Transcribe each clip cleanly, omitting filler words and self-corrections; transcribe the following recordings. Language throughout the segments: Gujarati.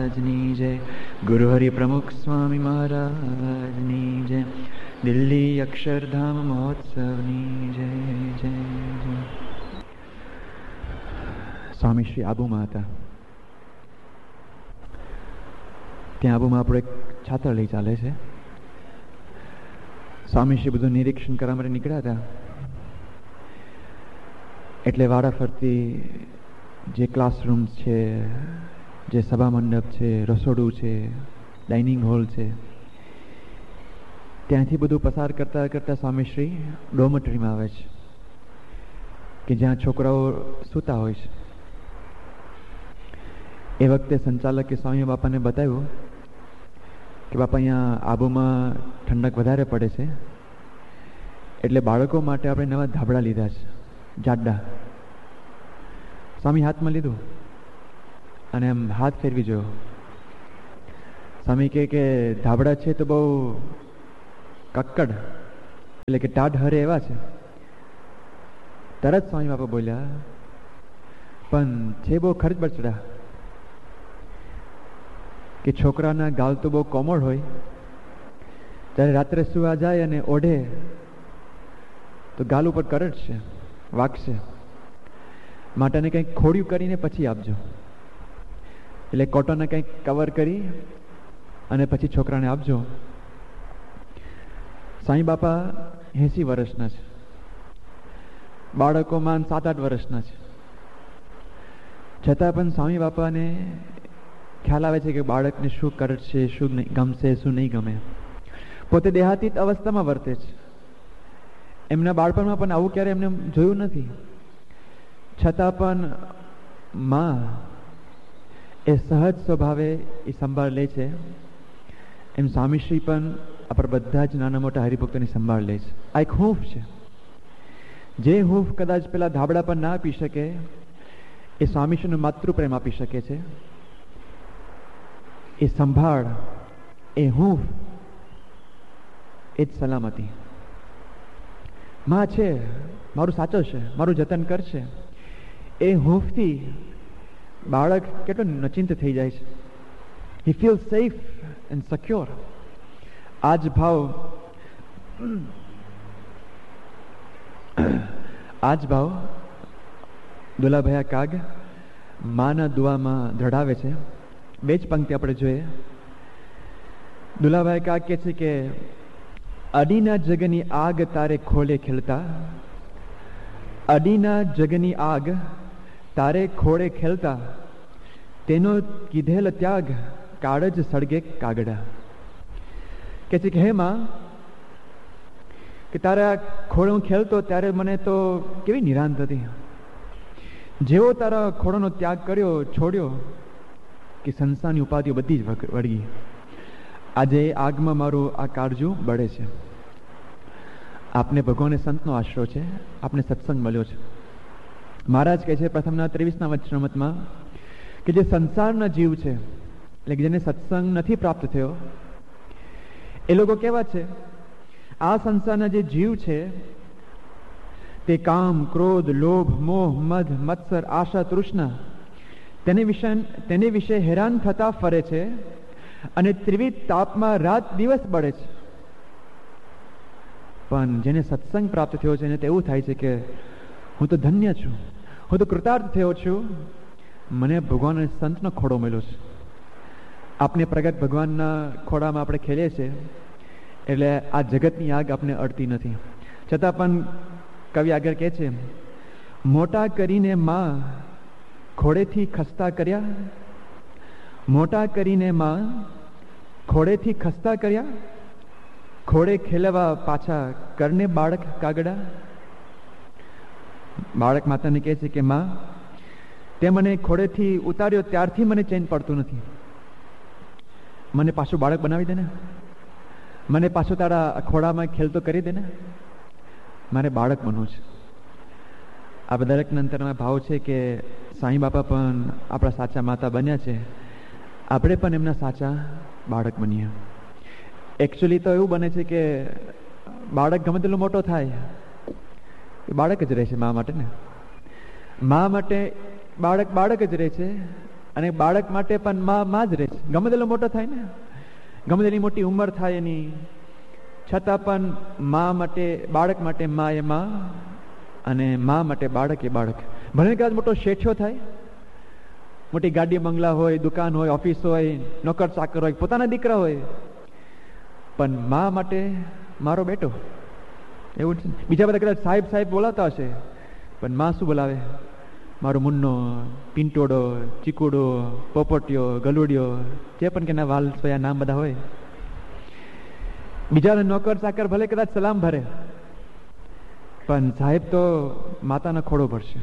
મહારાજની જય. ગુરુહરિ પ્રમુખ સ્વામી મહારાજની જય. દિલ્હી અક્ષરધામ મહોત્સવની જય જય જય. સ્વામી શ્રી આબુમાં હતા. ત્યાં આબુમાં આપણો એક છાત્રાલય ચાલે છે. સ્વામી શ્રી બધું નિરીક્ષણ કરવા માટે નીકળ્યા હતા. એટલે વારાફરતી જે ક્લાસરૂમ્સ છે, જે સભા મંડપ છે, રસોડું છે, ડાઇનિંગ હોલ છે, ત્યાંથી બધું પસાર કરતા કરતા સ્વામીશ્રી ડોમેટરીમાં આવે છે કે જ્યાં છોકરાઓ સૂતા હોય છે. એ વખતે સંચાલકે સ્વામી બાપાને બતાવ્યું કે બાપા અહીંયા આબુમાં ઠંડક વધારે પડે છે, એટલે બાળકો માટે આપણે નવા ધાબળા લીધા છે, જાડા. સ્વામી હાથમાં લીધું અને એમ હાથ ફેરવી જોયો. સ્વામી કહે કે ધાબળા છે તો બહુ કક્કડ, એટલે કે ટાઢ હરે એવા છે. તરત સ્વામી બાપા બોલ્યા, પણ છે બહુ ખર્ચ બચડા, કે છોકરાના ગાલ તો બહુ કોમળ હોય, ત્યારે રાત્રે સુવા જાય અને ઓઢે તો ગાલ ઉપર કરડશે, વાગશે, માટે કંઈક ખોડિયું કરીને પછી આપજો. એટલે કોટનને કંઈક કવર કરી અને પછી છોકરાને આપજો. સાંઈ બાપા 80 વર્ષના છે, બાળકોમાં 7-8 વર્ષના છે. છતાં પણ સ્વામી બાપાને ખ્યાલ આવે છે કે બાળકને શું કરશે, શું નહીં ગમશે, શું નહીં ગમે. પોતે દેહાતીત અવસ્થામાં વર્તે છે. એમના બાળપણમાં પણ આવું ક્યારે એમને જોયું નથી. છતાં પણ માં એ સહજ સ્વભાવે એ સંભાળ લે છે. એમ સ્વામીશ્રી પણ આપણા બધા જ નાના મોટા હરિભક્તોની સંભાળ લે છે. આ એક હૂંફ છે. જે હૂંફ કદાચ પેલા ધાબળા પર ના આપી શકે, એ સ્વામીશ્રીનો માતૃપ્રેમ આપી શકે છે. એ સંભાળ, એ હૂંફ, એ જ સલામતી. માં છે, મારું સાચો છે, મારું જતન કરશે. એ હૂંફથી બાળક કેટલો નચિંત થઈ જાય છે. હી ફીલ સેફ એન્ડ સિક્યોર. આ જ ભાવ દુલાભાઈ કાગ માના દુઆમાં ધડાવે છે. 2 જ પંક્તિ આપણે જોઈએ. દુલાભાઈ કાગ કહે છે કે અડીના જગની આગ તારે ખોલે ખેલતા, અડીના જગની આગ તારે ખોળે ખેલતા, તેનો કીધેલ ત્યાગ કાળજ સળગે કાગડા. કે છે કે હે માં, કે તારા ખોળે હું ખેલતો ત્યારે મને તો કેવી નિરાંત હતી. જેવો તારા ખોળોનો ત્યાગ કર્યો, છોડ્યો, કે સંસારની ઉપાધિઓ બધી જ વળગી. આજે આગમાં મારું આ કાળજું બળે છે. આપને ભગવાન સંતનો આશરો છે, આપને સત્સંગ મળ્યો છે. મહારાજ કહે છે પ્રથમના 23ના વચનામૃતમાં કે જે સંસારના જીવ છે, એટલે કે જેને સત્સંગ નથી પ્રાપ્ત થયો, એ લોકો કેવા છે? આ સંસારના જે જીવ છે તે કામ, ક્રોધ, લોભ, મોહ, મદ, મત્સર, આશા, તૃષ્ણા તેને વિશે હેરાન થતા ફરે છે અને ત્રિવિધ તાપમાં રાત દિવસ બળે છે. પણ જેને સત્સંગ પ્રાપ્ત થયો છે એને તો એવું થાય છે કે હું તો ધન્ય છું, હું તો કૃતાર્થ થયો છું, મને ભગવાન અને સંતનો ખોડો મળ્યો છે. આપને પ્રગટ ભગવાનના ખોડામાં આપણે ખેલીએ છીએ, એટલે આ જગતની આગ આપને અડતી નથી. છતાં પણ કવિ આગળ કહે છે, મોટા કરીને માં ખોડેથી ખસ્તા કર્યા, મોટા કરીને માં ખોડેથી ખસ્તા કર્યા, ખોડે ખેલવા પાછા કરને બાળક કાગડા. બાળક માતાને કહે છે કે માં, તે મને ખોડેથી ઉતાર્યો ત્યારથી મને ચેન પડતું નથી. મને પાછું બાળક બનાવી દે ને, મને પાછું તારા ખોડામાં ખેલતો કરી દે ને, મારે બાળક બનવું છે. આ દરેકના અંતરમાં ભાવ છે કે સાંઈ બાપા પણ આપણા સાચા માતા બન્યા છે, આપણે પણ એમના સાચા બાળક બનીએ. એકચ્યુઅલી તો એવું બને છે કે બાળક ગમે તેટલો મોટો થાય એ બાળક જ રહે છે મા માટે ને. મા માટે બાળક બાળક જ રહે છે, અને બાળક માટે પણ માં જ રહે છે. ગમે તેટલો મોટો થાય ને, ગમે તેની મોટી ઉંમર થાય એની, છતાં પણ મા માટે, બાળક માટે મા એ મા, અને મા માટે બાળક એ બાળક. ભલે કદાચ મોટો શેઠિયો થાય, મોટી ગાડી બંગલા હોય, દુકાન હોય, ઓફિસ હોય, નોકર ચાકર હોય, પોતાના દીકરા હોય, પણ મા માટે મારો બેટો એવું છે. બીજા બધા કદાચ સાહેબ સાહેબ બોલાતા હશે, પણ માં શું બોલાવે? મારો મુન્નો, પિંટોડો, ચીકુડો, પોપટિયો, ગલુડિયો, જે પણ કે વાલ સોયા નામ બધા હોય. બીજા નોકર ચાકર ભલે કદાચ સલામ ભરે, પણ સાહેબ તો માતાના ખોડો ભરશે.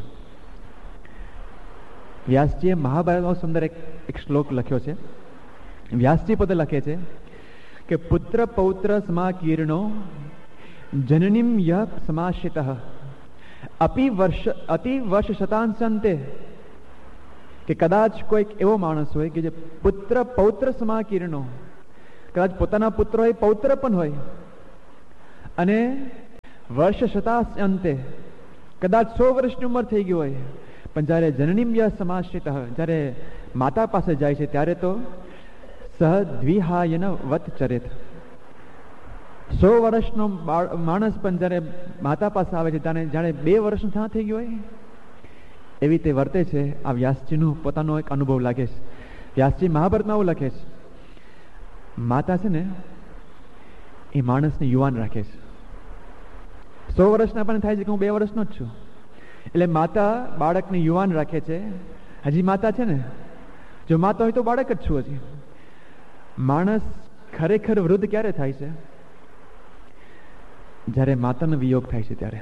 વ્યાસજીએ મહાભારતનો સુંદર એક શ્લોક લખ્યો છે. વ્યાસજી પોતે લખે છે કે પુત્ર પૌત્ર સમા કીર્ણો જનનીમ યહ સમાશ્રિતઃ અતિ વર્ષ શતાંશંતે, કે કદાચ કોઈક એવો માણસ હોય કે જે પુત્ર પૌત્ર સમા કીર્ણો, કદાચ પોતાના પુત્ર હોય, પૌત્ર પણ હોય, અને વર્ષ શતાંતે કદાચ 100 વર્ષની ઉંમર થઈ ગઈ હોય, પણ જ્યારે જનનીમ યહ સમાશ્રિતઃ, જ્યારે માતા પાસે જાય છે ત્યારે તો સહ દ્વિહાયન વત ચરેત. 100 વર્ષનો માણસ પણ જ્યારે માતા પાસે આવે છે ત્યારે જાણે 2 વર્ષનું થા થઈ ગયું હોય એવી તે વર્તે છે. આ વ્યાસજીનું પોતાનો એક અનુભવ લાગે છે. વ્યાસજી મહાભારતમાં એવું લખે છે, માતા છે ને એ માણસને યુવાન રાખે છે. 100 વર્ષના પણ થાય છે કે હું 2 વર્ષનો જ છું, એટલે માતા બાળકને યુવાન રાખે છે. હજી માતા છે ને, જો માતા હોય તો બાળક જ છું હજી. માણસ ખરેખર વૃદ્ધ ક્યારે થાય છે? જ્યારે માતાનો વિયોગ થાય છે ત્યારે.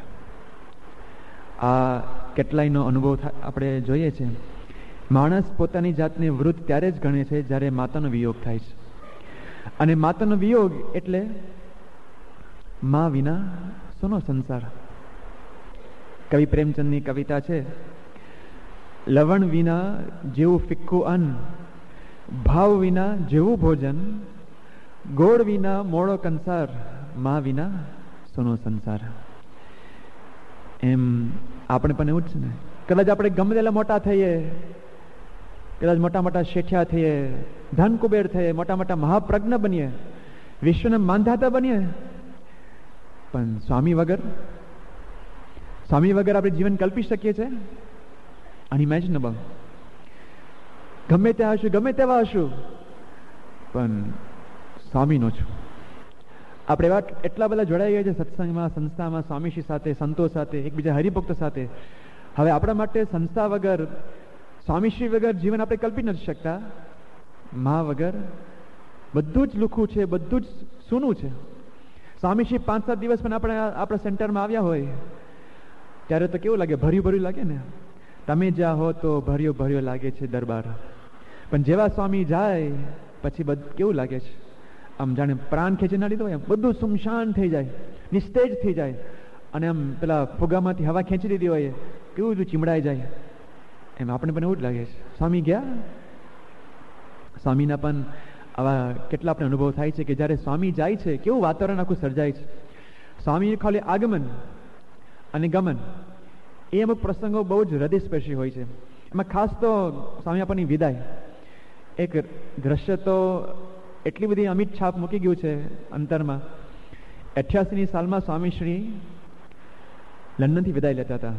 આ કેટલાયનો અનુભવ આપણે જોઈએ છે. માણસ પોતાની જાતને વૃદ્ધ ત્યારે જ ગણે છે જ્યારે માતાનો વિયોગ થાય છે. અને માતાનો વિયોગ એટલે મા વિના સોનો સંસાર. કવિ પ્રેમચંદની કવિતા છે, લવણ વિના જેવું ફિક્કું અન્ન, ભાવ વિના જેવું ભોજન, ગોળ વિના મોળો કંસાર, મા વિના સોનો સંસાર. એમ આપણે પણ એવું જ છે ને. કદાચ આપણે ગમે તેટલા મોટા થઈએ, કદાચ મોટા મોટા શેઠિયા થઈએ, ધન કુબેર થઈએ, મોટા મોટા મહાપ્રજ્ઞ બનીએ, વિશ્વના માંધાતા બનીએ, પણ સ્વામી વગર આપણે જીવન કલ્પી શકીએ છીએ? અનઇમેજિનેબલ. ગમે ત્યાં હશું, ગમે તેવા હશું, પણ સ્વામીનો છું. આપણે એવા એટલા બધા જોડાઈ ગયા છે સત્સંગમાં, સંસ્થામાં, સ્વામીશ્રી સાથે, સંતો સાથે, એકબીજા હરિભક્તો સાથે. હવે આપણા માટે સંસ્થા વગર, સ્વામીશ્રી વગર જીવન આપણે કલ્પી નથી શકતા. મા વગર બધું જ લુખું છે, બધું જ સૂનું છે. સ્વામીશ્રી 5-7 દિવસ પણ આપણા સેન્ટરમાં આવ્યા હોય ત્યારે તો કેવું લાગે? ભર્યું ભર્યું લાગે ને. તમે જ્યાં હો તો ભર્યો ભર્યો લાગે છે દરબાર, પણ જેવા સ્વામી જાય પછી કેવું લાગે છે? આમ જાણે પ્રાણ ખેંચી ના લીધો હોય, બધું સુમશાન થઈ જાય, નિસ્તેજ થઈ જાય, અને આમ પેલા ફુગામાંથી હવા ખેંચી લીધી હોય કેવું બધું ચીમડાઈ જાય. એમ આપણે પણ એવું જ લાગે છે. સ્વામી ગયા, સ્વામીના પણ આવા કેટલા આપણે અનુભવ થાય છે કે જ્યારે સ્વામી જાય છે કેવું વાતાવરણ આખું સર્જાય છે. સ્વામીનું ખાલી આગમન અને ગમન એ અમુક પ્રસંગો બહુ જ હૃદયસ્પર્શી હોય છે. એમાં ખાસ તો સ્વામી આપણની વિદાય, એક દ્રશ્ય તો એટલી બધી અમિત છાપ મૂકી ગયું છે અંતરમાં. 88ની સાલમાં સ્વામીશ્રી લંડનથી વિદાય લેતા હતા.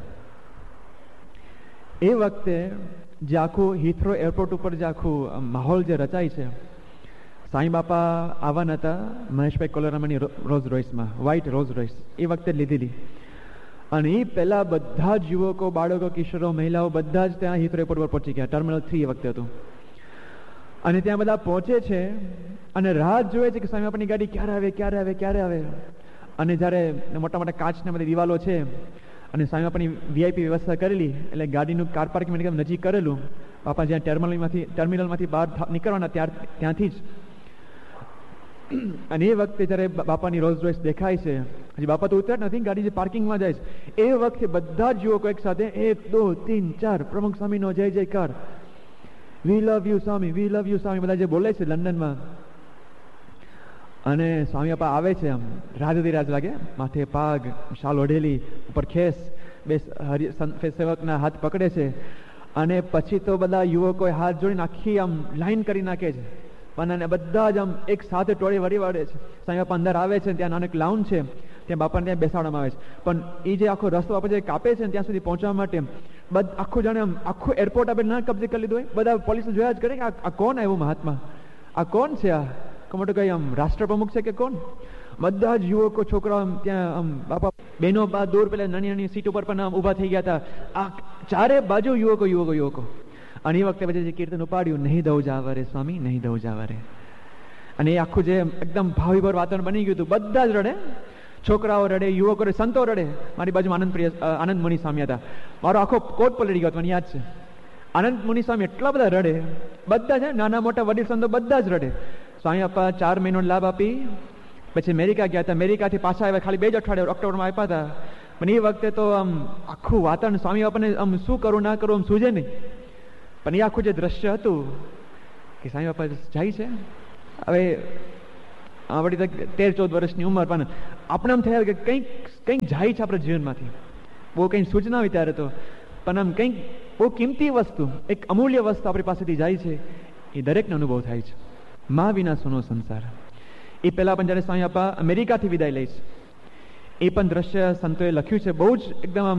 એ વખતે જે આખું હિથ્રો એરપોર્ટ ઉપર જે આખું માહોલ જે રચાય છે, સાંઈ બાપા આવવાના હતા મહેશભાઈ કોલોરામાની રોઝ રોયસમાં, વ્હાઇટ રોઝ રોયસ એ વખતે લીધેલી. અને એ પહેલા બધા જ યુવકો, બાળકો, કિશોરો, મહિલાઓ બધા જ ત્યાં હિથ્રો એરપોર્ટ પર પહોંચી ગયા. ટર્મિનલ 3 એ વખતે હતું. અને ત્યાં બધા પહોંચે છે અને રાહ જોવે છે કે સ્વામી બાપાની ગાડી ક્યારે આવે, ક્યારે આવે, ક્યારે આવે. અને જ્યારે મોટા મોટા કાચના બધી દિવાલો છે અને સ્વામી બાપાની વીઆઈપી વ્યવસ્થા કરેલી, એટલે ગાડીનું કાર પાર્કિંગ નજીક કરેલું. બાપા જ્યાં ટર્મિનલમાંથી બહાર નીકળવાના ત્યાંથી જ. અને એ વખતે જ્યારે બાપાની રોલ્સ રોયસ દેખાય છે, હજી બાપા તો ઉતર્યા નથી, ગાડી જે પાર્કિંગમાં જાય છે, એ વખતે બધા જ યુવકો એક સાથે 1, 2, 3, 4 પ્રમુખ સ્વામીનો જય જયકાર, વી love you Swami, V love you સ્વામી, બધા જે બોલે છે લંડનમાં. અને સ્વામી બાપા આવે છે, આમ રાજ લાગે, માથે પાગ, શાલ ઓઢેલી, ઉપર ખેસ, બે સેવકના હાથ પકડે છે અને પછી તો બધા યુવકોએ હાથ જોડીને આખી આમ લાઈન કરી નાખે છે, અને બધા જ આમ એક સાથે ટોળી વળી વાળે છે. સાંઈ બાપા અંદર આવે છે, ત્યાં નાનક લાઉન છે, ત્યાં બાપાને ત્યાં બેસાડવામાં આવે છે. પણ એ જે આખો રસ્તો બાપા જે કાપે છે ત્યાં સુધી પહોંચવા માટે આખું જાણે આમ આખું એરપોર્ટ આપણે ના કબજે કરી લીધું હોય. બધા પોલીસ જોયા જ કરે કે આ કોણ આવ્યું મહાત્મા, આ કોણ છે, આ મોટું કઈ આમ રાષ્ટ્ર પ્રમુખ છે કે કોણ. બધા જ યુવકો છોકરાઓ ત્યાં આમ બાપા બહેનો બા દૂર પેલા નાની નાની સીટ ઉપર પણ ઊભા થઈ ગયા હતા. આ ચારે બાજુ યુવકો. અને એ વખતે પછી જે કીર્તન ઉપાડ્યું, નહીં દઉં જાવરે સ્વામી, નહીં દઉં જાવરે. અને એ આખું જે એકદમ ભાવવિભોર વાતાવરણ બની ગયું હતું. બધા જ રડે, છોકરાઓ રડે, યુવકો રડે, સંતો રડે. મારી બાજુમાં આનંદ મુનિ સ્વામી હતા. મારો આખો કોટ પલળી ગયો હતો, મને યાદ છે. આનંદ મુનિ સ્વામી એટલા બધા રડે, બધા છે નાના મોટા વડીલ સંતો બધા જ રડે. સ્વામી બાપા 4 મહિનો લાભ આપી પછી અમેરિકા ગયા હતા. અમેરિકાથી પાછા આવ્યા, ખાલી 2 જ અઠવાડિયા ઓક્ટોબરમાં આપ્યા હતા. પણ એ વખતે તો આમ આખું વાતાવરણ સ્વામી બાપાને આમ શું કરું ના કરું આમ સૂઝે નહીં. પણ એ આખું જે દ્રશ્ય હતું કે સ્વામી બાપા જાય છે, હવે આવડી 13-14 વર્ષની ઉંમર, પણ આપણે આમ થયા કે કંઈક જાય છે આપણા જીવનમાંથી. બહુ કંઈ સૂચના હોય ત્યારે તો, પણ આમ કંઈક બહુ કિંમતી વસ્તુ, એક અમૂલ્ય વસ્તુ આપણી પાસેથી જાય છે, એ દરેકનો અનુભવ થાય છે. મા વિના સોનો સંસાર. એ પહેલાં પણ જ્યારે સ્વામી બાપા અમેરિકાથી વિદાય લે છે, એ પણ દ્રશ્ય સંતોએ લખ્યું છે. બહુ જ એકદમ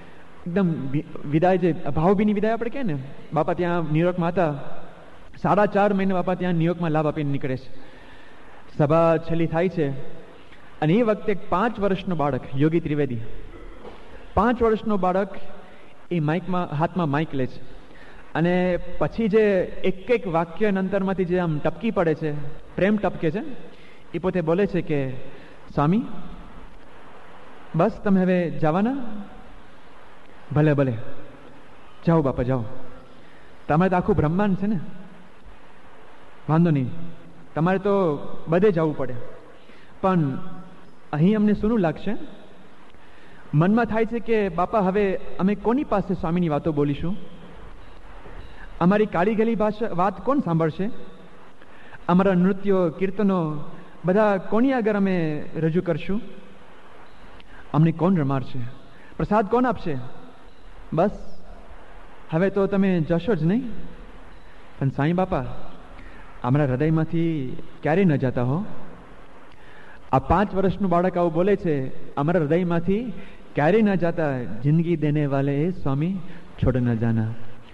વિદાય, જે ભાવભીની વિદાય આપણે કહે ને. બાપા ત્યાં ન્યુયોર્કમાં હતા, 4.5 મહિના બાપા ત્યાં ન્યુયોર્કમાં લાભ આપીને નીકળે છે. સભા છેલ્લી થાય છે, અને એ વખતે 5 વર્ષનો બાળક, યોગી ત્રિવેદી, 5 વર્ષનો બાળક એ હાથમાં માઇક લે છે. અને પછી જે એક વાક્ય અંતરમાંથી જે આમ ટપકી પડે છે, પ્રેમ ટપકે છે, એ પોતે બોલે છે કે સ્વામી બસ તમે હવે જવાના? ભલે જાઓ બાપા જાઓ, તમારે તો આખું બ્રહ્માંડ છે ને, વાંધો નહીં, તમારે તો બધે જવું પડે. પણ અહીં અમને શું લાગશે? મનમાં થાય છે કે બાપા હવે અમે કોની પાસે સ્વામીની વાતો બોલીશું? અમારી કાળી વાત કોણ સાંભળશે? અમારા નૃત્યો, કીર્તનો બધા કોની આગળ અમે રજૂ કરશું? અમને કોણ રમાડશે? પ્રસાદ કોણ આપશે? બસ હવે તો તમે જશો જ નહીં. પણ સાંઈ બાપા અમારા હૃદયમાંથી ક્યારેય ન જતા હો. આ 5 વર્ષનું બાળક આવું બોલે છે, અમારા હૃદયમાંથી ક્યારેય ન જતા. જિંદગી દેને વાલે સ્વામી છોડ ન જાના.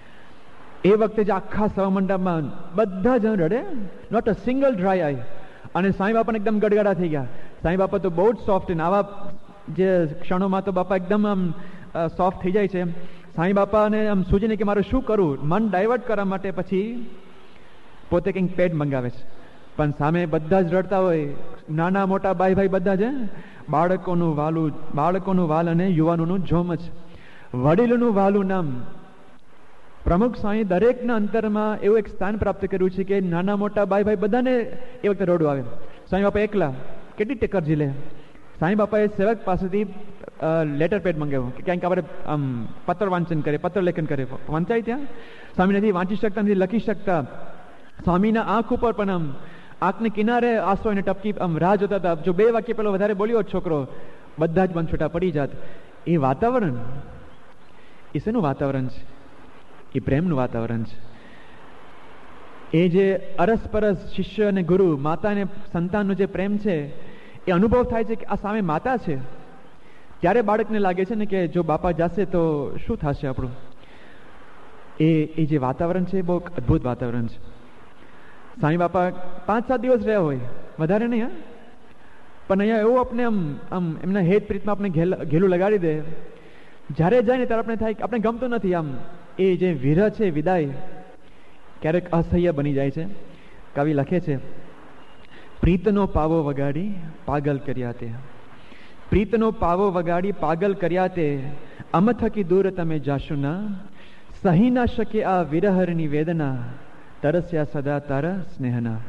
એ વખતે જે આખા સભા મંડપમાં બધા જણ રડે, નોટ અ સિંગલ ડ્રાય આઈ. અને સાંઈ બાપાને એકદમ ગડગડા થઈ ગયા. સાંઈ બાપા તો બહુ જ સોફ્ટ, અને આવા જે ક્ષણોમાં તો બાપા એકદમ આમ સોફ્ટ થઈ જાય છે. સાંઈ બાપાને આમ સૂચીને કે મારે શું કરવું, મન ડાયવર્ટ કરવા માટે પછી પોતે કંઈક પેડ મંગાવે છે. પણ સામે બધા જ રડતા હોય, નાના મોટા ભાઈ બધા જ. બાળકોનું વાલ અને યુવાનોનું જોમ જ. વડીલોનું વાલું નામ પ્રમુખ સ્વામી દરેકના અંતરમાં એવું એક સ્થાન પ્રાપ્ત કર્યું છે કે નાના મોટા ભાઈ બધાને એ વખતે રડવું આવે. સ્વામી બાપા એકલા કેટલી ટેકરજી લે. સાંઈ બાપાએ સેવક પાસેથી લેટર પેડ મંગાવ્યું કે ક્યાંક આપણે આમ પત્ર વાંચન કરે, પત્ર લેખન કરે. વંચાય ત્યાં સ્વામી નથી વાંચી શકતા, નથી લખી શકતા. સ્વામીના આંખ ઉપર પણ આમ આંખને કિનારે આંસુ એને ટપકી આમ રાહ જોતા હતા. જો 2 વાક્ય પેલો વધારે બોલ્યો છોકરો, બધા જ બંધ છૂટા પડી જાત. એ વાતાવરણ, એ શેનું વાતાવરણ છે? એ પ્રેમનું વાતાવરણ છે. એ જે અરસપરસ શિષ્ય અને ગુરુ, માતા અને સંતાનનો જે પ્રેમ છે, એ અનુભવ થાય છે કે આ સામે માતા છે. ત્યારે બાળકને લાગે છે ને કે જો બાપા જશે તો શું થશે આપણું. એ જે વાતાવરણ છે એ બહુ અદ્ભુત વાતાવરણ છે. સાંઈ બાપા 5-7 દિવસ રહ્યા હોય, વધારે નહીં. હા, પણ અહીંયા એવું આપણે આમ એમના હેત પ્રીતમાં આપણે ઘેલું લગાડી દે. જ્યારે જાય ને ત્યારે આપણે થાય કે આપણે ગમતું નથી. આમ એ જે વિરહ છે, વિદાય ક્યારેક અસહ્ય બની જાય છે. કવિ લખે છે, પ્રીતનો પાવો વગાડી પાગલ કર્યા તે, પ્રીતનો પાવો વગાડી પાગલ કર્યા તે, અમ થકી દૂર તમે જાશો ના, સહી ના શકે આ વિરહરની વેદના, તરસ્યા સદા તારા સ્નેહના.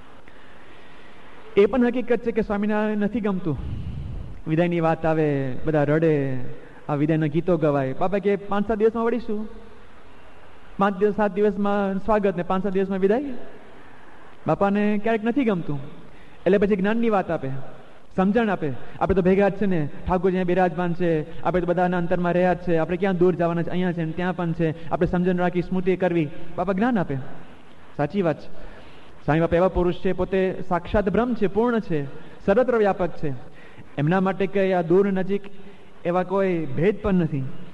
એ પણ હકીકત છે કે સ્વામિનારાયણ નથી ગમતું. વિદાયની વાત આવે, બધા રડે, આ વિદાયના ગીતો ગવાય. બાપા કે 5-7 દિવસમાં વળીશું, 5-7 દિવસમાં સ્વાગત ને 5-7 દિવસમાં વિદાય. બાપાને ક્યારેક નથી ગમતું. એટલે પછી જ્ઞાનની વાત આપે સમજણ આપે. આપણે તો ભેગા જ છે ને, ઠાકોરજી બિરાજમાન છે, આપણે તો બધાના અંતરમાં રહ્યા જ છે, આપણે ક્યાં દૂર જવાના છે, અહીંયા છે ને ત્યાં પણ છે, આપણે સમજણ રાખી, સ્મૃતિ કરવી. બાપા જ્ઞાન આપે. સાચી વાત છે. સ્વામી બાપા એવા પુરુષ છે, પોતે સાક્ષાત બ્રહ્મ છે, પૂર્ણ છે, સર્વત્ર વ્યાપક છે. એમના માટે કઈ આ દૂર નજીક એવા કોઈ ભેદ પણ નથી.